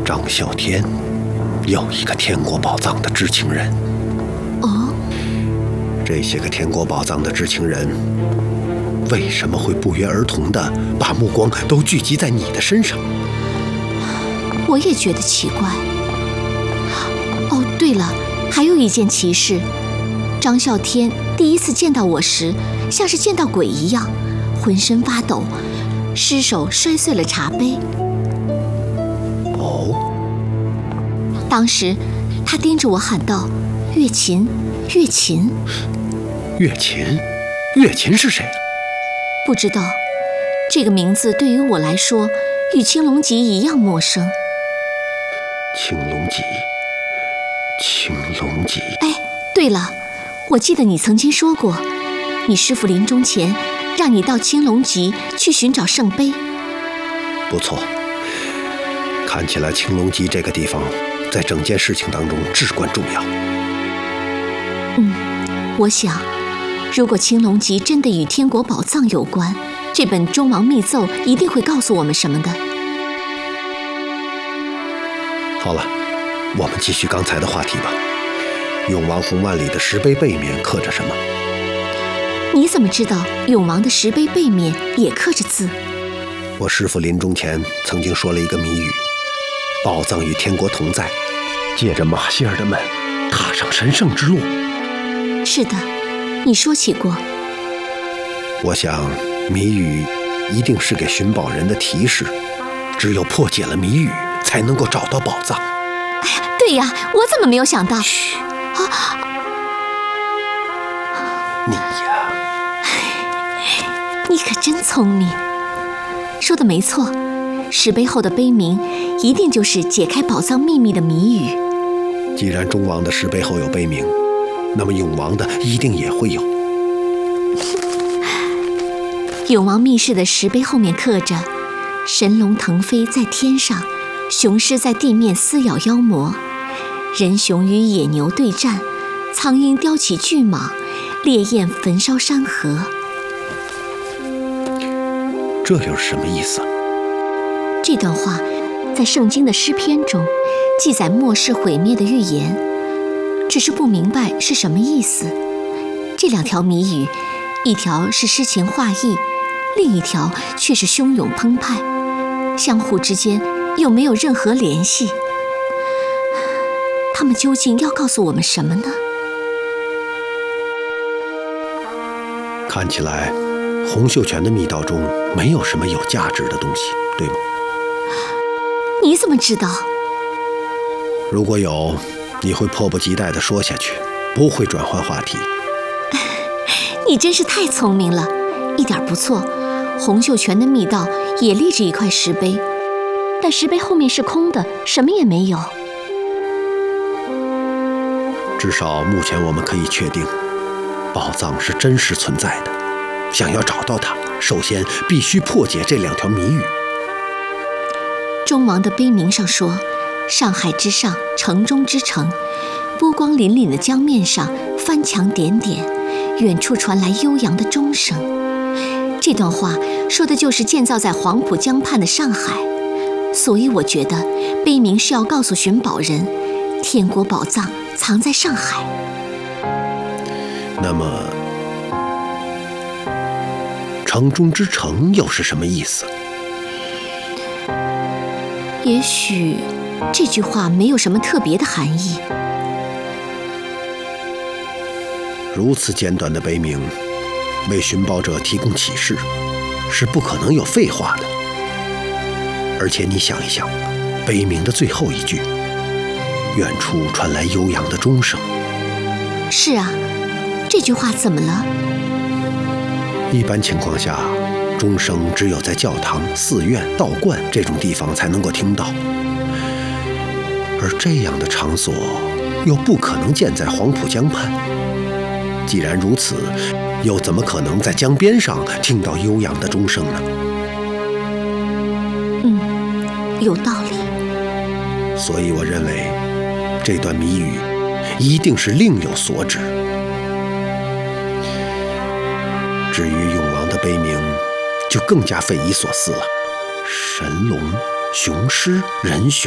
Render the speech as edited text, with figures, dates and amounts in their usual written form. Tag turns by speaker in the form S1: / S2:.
S1: 张啸天，又一个天国宝藏的知情人。
S2: 哦，
S1: 这些个天国宝藏的知情人，为什么会不约而同地把目光都聚集在你的身上？
S2: 我也觉得奇怪。哦，对了，还有一件奇事，张啸天第一次见到我时，像是见到鬼一样，浑身发抖，失手摔碎了茶杯。
S1: 哦，
S2: 当时他盯着我喊道：“月琴，月琴。”
S1: 月琴，月琴是谁？
S2: 不知道，这个名字对于我来说，与青龙集一样陌生。
S1: 青龙集，青龙集。
S2: 哎，对了，我记得你曾经说过，你师父临终前让你到青龙集去寻找圣杯。
S1: 不错，看起来青龙集这个地方在整件事情当中至关重要。
S2: 我想，如果青龙集真的与天国宝藏有关，这本中王密奏一定会告诉我们什么的。
S1: 好了，我们继续刚才的话题吧。永王红万里的石碑背面刻着什么？
S2: 你怎么知道永王的石碑背面也刻着字？
S1: 我师父临终前曾经说了一个谜语：宝藏与天国同在，借着马歇尔的门，踏上神圣之路。
S2: 是的，你说起过。
S1: 我想谜语一定是给寻宝人的提示，只有破解了谜语，才能够找到宝藏。
S2: 哎呀，对呀，我怎么没有想到？
S1: 嘘，
S2: 啊，
S1: 你呀，
S2: 你可真聪明。说的没错，石碑后的碑铭一定就是解开宝藏秘密的谜语。
S1: 既然中王的石碑后有碑铭，那么永王的一定也会有。
S2: 永王密室的石碑后面刻着：神龙腾飞在天上，雄狮在地面撕咬妖魔，人熊与野牛对战，苍鹰叼起巨蟒，烈焰焚烧山河。
S1: 这又是什么意思？
S2: 这段话在圣经的诗篇中记载末世毁灭的预言，只是不明白是什么意思。这两条谜语，一条是诗情画意，另一条却是汹涌澎湃，相互之间又没有任何联系。他们究竟要告诉我们什么呢？
S1: 看起来洪秀全的密道中没有什么有价值的东西，对吗？
S2: 你怎么知道？
S1: 如果有，你会迫不及待地说下去，不会转换话题。
S2: 你真是太聪明了，一点不错。洪秀全的密道也立着一块石碑，但石碑后面是空的，什么也没有。
S1: 至少目前我们可以确定，宝藏是真实存在的。想要找到它，首先必须破解这两条谜语。
S2: 中王的碑铭上说：上海之上，城中之城，波光粼粼的江面上，翻墙点点，远处传来悠扬的钟声。这段话说的就是建造在黄浦江畔的上海，所以我觉得碑铭是要告诉寻宝人，天国宝藏藏在上海。
S1: 那么城中之城又是什么意思？
S2: 也许这句话没有什么特别的含义。
S1: 如此简短的碑铭，为寻宝者提供启示，是不可能有废话的。而且你想一想，碑铭的最后一句，远处传来悠扬的钟声。
S2: 是啊，这句话怎么了？
S1: 一般情况下，钟声只有在教堂、寺院、道观这种地方才能够听到，而这样的场所又不可能建在黄浦江畔。既然如此，又怎么可能在江边上听到悠扬的钟声呢？
S2: 有道理。
S1: 所以我认为，这段谜语一定是另有所指。至于永王的碑铭，就更加匪夷所思了。神龙、雄狮、人熊。